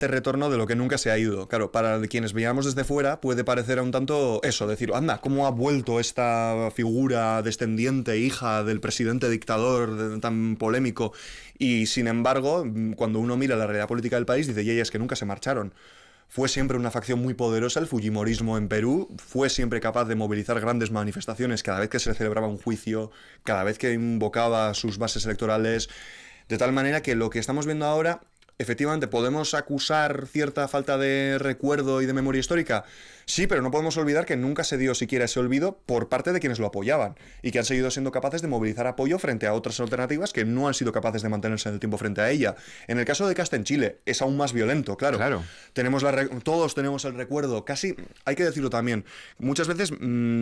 retorno de lo que nunca se ha ido. Claro, para quienes veamos desde fuera puede parecer un tanto eso, decir, anda, ¿cómo ha vuelto esta figura descendiente, hija del presidente dictador tan polémico? Y sin embargo, cuando uno mira la realidad política del país, dice, y es que nunca se marcharon. Fue siempre una facción muy poderosa, el fujimorismo en Perú, fue siempre capaz de movilizar grandes manifestaciones cada vez que se celebraba un juicio, cada vez que invocaba sus bases electorales, de tal manera que lo que estamos viendo ahora, efectivamente, ¿podemos acusar cierta falta de recuerdo y de memoria histórica? Sí, pero no podemos olvidar que nunca se dio siquiera ese olvido por parte de quienes lo apoyaban y que han seguido siendo capaces de movilizar apoyo frente a otras alternativas que no han sido capaces de mantenerse en el tiempo frente a ella. En el caso de Kast en Chile es aún más violento, claro. Todos tenemos el recuerdo, casi, hay que decirlo también, muchas veces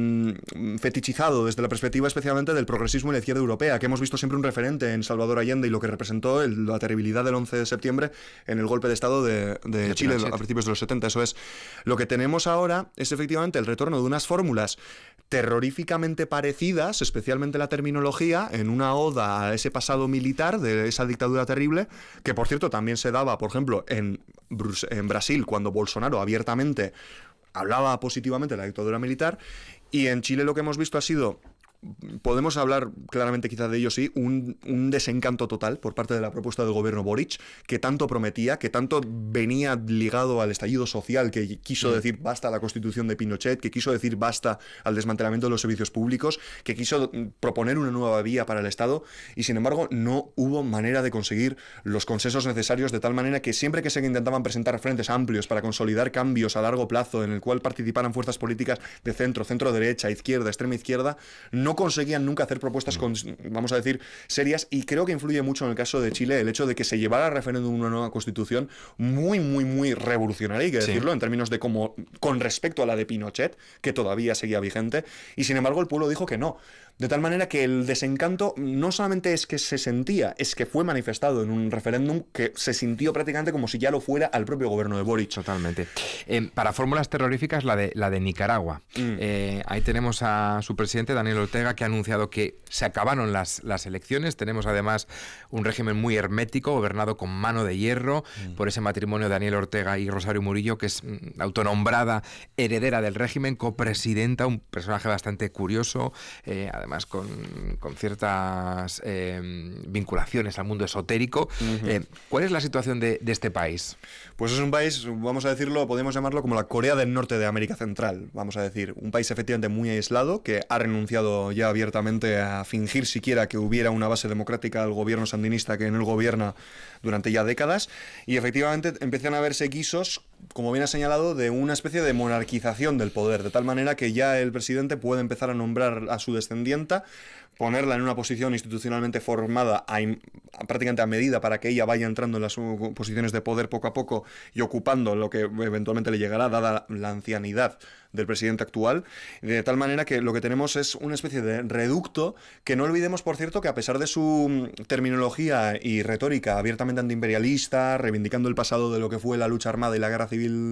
fetichizado desde la perspectiva especialmente del progresismo y la izquierda europea, que hemos visto siempre un referente en Salvador Allende y lo que representó la terribilidad del 11 de septiembre en el golpe de Estado de Chile a principios de los 70. Eso es, lo que tenemos ahora es efectivamente el retorno de unas fórmulas terroríficamente parecidas, especialmente la terminología, en una oda a ese pasado militar de esa dictadura terrible, que por cierto también se daba, por ejemplo, en Brasil, cuando Bolsonaro abiertamente hablaba positivamente de la dictadura militar, y en Chile lo que hemos visto ha sido, podemos hablar claramente quizá de ello, sí, un desencanto total por parte de la propuesta del gobierno Boric, que tanto prometía, que tanto venía ligado al estallido social, que quiso decir basta a la constitución de Pinochet, que quiso decir basta al desmantelamiento de los servicios públicos, que quiso proponer una nueva vía para el Estado, y sin embargo no hubo manera de conseguir los consensos necesarios, de tal manera que siempre que se intentaban presentar frentes amplios para consolidar cambios a largo plazo en el cual participaran fuerzas políticas de centro, centro-derecha, izquierda, extrema izquierda, no conseguían nunca hacer propuestas, vamos a decir, serias, y creo que influye mucho en el caso de Chile el hecho de que se llevara a referéndum una nueva constitución muy revolucionaria, hay que decirlo, en términos de cómo, con respecto a la de Pinochet, que todavía seguía vigente, y sin embargo el pueblo dijo que no. De tal manera que el desencanto no solamente es que se sentía, es que fue manifestado en un referéndum que se sintió prácticamente como si ya lo fuera al propio gobierno de Boric. Totalmente. Para fórmulas terroríficas, la de Nicaragua. Ahí tenemos a su presidente, Daniel Ortega, que ha anunciado que se acabaron las elecciones. Tenemos además un régimen muy hermético, gobernado con mano de hierro por ese matrimonio de Daniel Ortega y Rosario Murillo, que es autonombrada heredera del régimen, copresidenta, un personaje bastante curioso, además con ciertas vinculaciones al mundo esotérico. ¿Cuál es la situación de este país? Pues es un país, vamos a decirlo, podemos llamarlo como la Corea del Norte de América Central, vamos a decir. Un país efectivamente muy aislado, que ha renunciado ya abiertamente a fingir siquiera que hubiera una base democrática al gobierno sandinista que en él gobierna durante ya décadas, y efectivamente empiezan a verse guisos, como bien ha señalado, de una especie de monarquización del poder, de tal manera que ya el presidente puede empezar a nombrar a su descendienta, ponerla en una posición institucionalmente formada prácticamente a medida para que ella vaya entrando en las posiciones de poder poco a poco y ocupando lo que eventualmente le llegará, dada la ancianidad del presidente actual, de tal manera que lo que tenemos es una especie de reducto que no olvidemos, por cierto, que a pesar de su terminología y retórica abiertamente antiimperialista, reivindicando el pasado de lo que fue la lucha armada y la guerra civil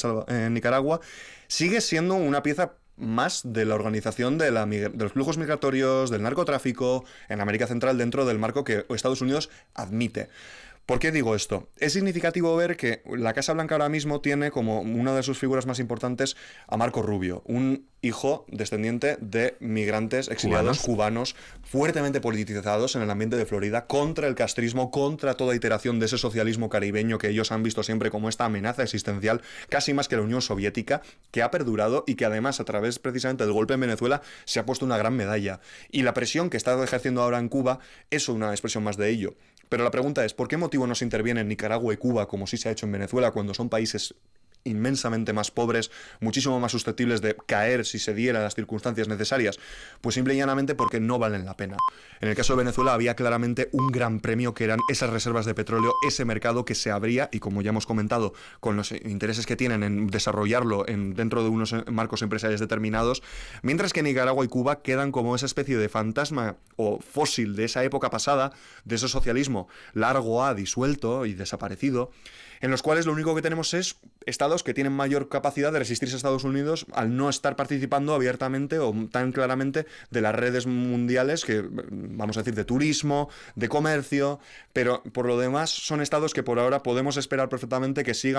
en Nicaragua, sigue siendo una pieza más de la organización de los flujos migratorios, del narcotráfico en América Central, dentro del marco que Estados Unidos admite. ¿Por qué digo esto? Es significativo ver que la Casa Blanca ahora mismo tiene como una de sus figuras más importantes a Marco Rubio, un hijo descendiente de migrantes exiliados cubanos fuertemente politizados en el ambiente de Florida, contra el castrismo, contra toda iteración de ese socialismo caribeño que ellos han visto siempre como esta amenaza existencial, casi más que la Unión Soviética, que ha perdurado y que además a través precisamente del golpe en Venezuela se ha puesto una gran medalla. Y la presión que está ejerciendo ahora en Cuba es una expresión más de ello. Pero la pregunta es, ¿por qué motivo no se interviene en Nicaragua y Cuba como sí se ha hecho en Venezuela, cuando son países inmensamente más pobres, muchísimo más susceptibles de caer si se dieran las circunstancias necesarias? Pues simple y llanamente porque no valen la pena. En el caso de Venezuela había claramente un gran premio, que eran esas reservas de petróleo, ese mercado que se abría, y como ya hemos comentado, con los intereses que tienen en desarrollarlo dentro de unos marcos empresariales determinados, mientras que Nicaragua y Cuba quedan como esa especie de fantasma o fósil de esa época pasada, de ese socialismo largo disuelto y desaparecido, en los cuales lo único que tenemos es estados que tienen mayor capacidad de resistirse a Estados Unidos al no estar participando abiertamente o tan claramente de las redes mundiales que, vamos a decir, de turismo, de comercio, pero por lo demás son estados que por ahora podemos esperar perfectamente que sigan